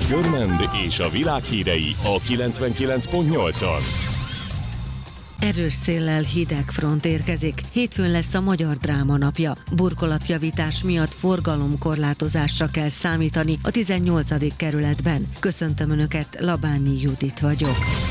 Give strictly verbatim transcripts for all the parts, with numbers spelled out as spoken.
Körmend és a világ hírei a kilencvenkilenc pont nyolcon. Erős széllel hideg front érkezik. Hétfőn lesz a Magyar Dráma Napja. Burkolatjavítás miatt forgalomkorlátozásra kell számítani a tizennyolcadik kerületben. Köszöntöm Önöket, Labányi Judit vagyok.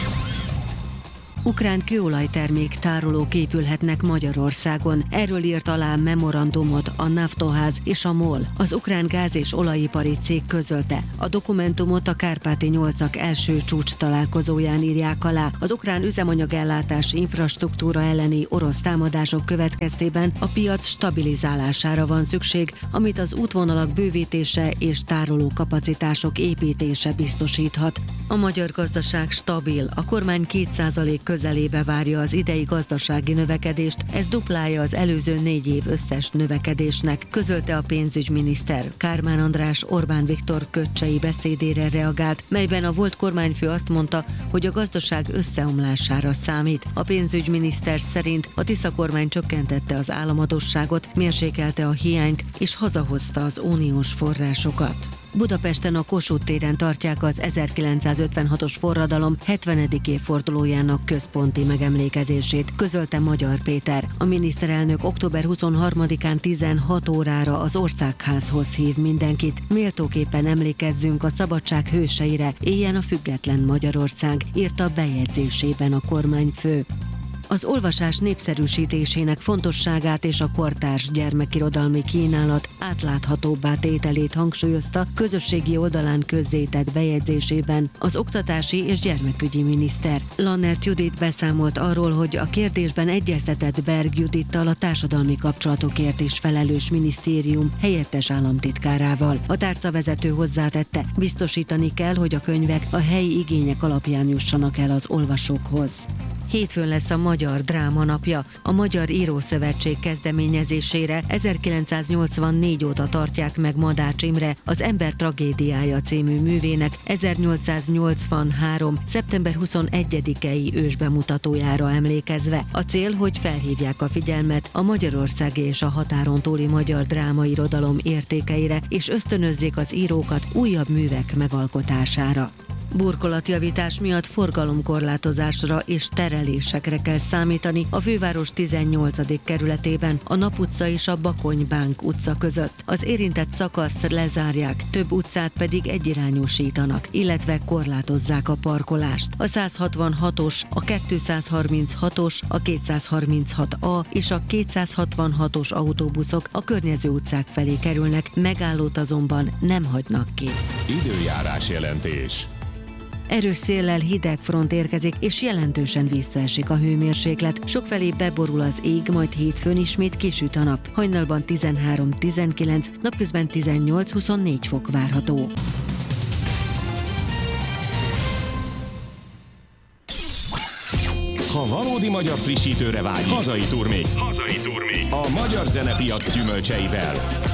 Ukrán kőolajtermék tárolók épülhetnek Magyarországon. Erről írt alá memorandumot a Naftoház és a MOL. Az ukrán gáz- és olajipari cég közölte. A dokumentumot a Kárpáti nyolcak első csúcs találkozóján írják alá. Az ukrán üzemanyagellátás infrastruktúra elleni orosz támadások következtében a piac stabilizálására van szükség, amit az útvonalak bővítése és tároló kapacitások építése biztosíthat. A magyar gazdaság stabil, a kormány két százalék közelébe várja az idei gazdasági növekedést, ez duplája az előző négy év összes növekedésnek, közölte a pénzügyminiszter. Kármán András Orbán Viktor köccsei beszédére reagált, melyben a volt kormányfő azt mondta, hogy a gazdaság összeomlására számít. A pénzügyminiszter szerint a Tisza kormány csökkentette az államadósságot, mérsékelte a hiányt és hazahozta az uniós forrásokat. Budapesten a Kossuth téren tartják az ezerkilencszázötvenhatos forradalom hetvenedik évfordulójának központi megemlékezését, közölte Magyar Péter. A miniszterelnök október huszonharmadikán tizenhat órára az Országházhoz hív mindenkit. Méltóképpen emlékezzünk a szabadság hőseire, éljen a független Magyarország, írta bejegyzésében a kormányfő. Az olvasás népszerűsítésének fontosságát és a kortárs gyermekirodalmi kínálat átláthatóbbá tételét hangsúlyozta közösségi oldalán közzétett bejegyzésében az oktatási és gyermekügyi miniszter. Lannert Judit beszámolt arról, hogy a kérdésben egyeztetett Berg Judittal, a társadalmi kapcsolatokért is felelős minisztérium helyettes államtitkárával. A tárcavezető hozzátette, biztosítani kell, hogy a könyvek a helyi igények alapján jussanak el az olvasókhoz. Hétfőn lesz a Magyar Dráma Napja. A Magyar Írószövetség kezdeményezésére ezerkilencszáznyolcvannégy óta tartják meg Madács Imre Az ember tragédiája című művének ezernyolcszáznyolcvanhárom. szeptember huszonegyedikei ősbemutatójára emlékezve. A cél, hogy felhívják a figyelmet a magyarországi és a határon túli magyar drámairodalom értékeire, és ösztönözzék az írókat újabb művek megalkotására. Burkolatjavítás miatt forgalomkorlátozásra és terelésekre kell számítani a főváros tizennyolcadik kerületében, a Nap utca és a Bakony-Bánk utca között. Az érintett szakaszt lezárják, több utcát pedig egyirányúsítanak, illetve korlátozzák a parkolást. A százhatvanhatos, a kétszázharminchatos, a kétszázharminchat A és a kétszázhatvanhatos autóbuszok a környező utcák felé kerülnek, megállót azonban nem hagynak ki. Időjárás jelentés. Erős széllel hideg front érkezik, és jelentősen visszaesik a hőmérséklet. Sokfelé beborul az ég, majd hétfőn ismét kisüt a nap. Hajnalban tizenhárom-tizenkilenc, napközben tizennyolc-huszonnégy fok várható. Ha valódi magyar frissítőre vágy, hazai Turmix. Hazai Turmix. A magyar zenepiac gyümölcseivel.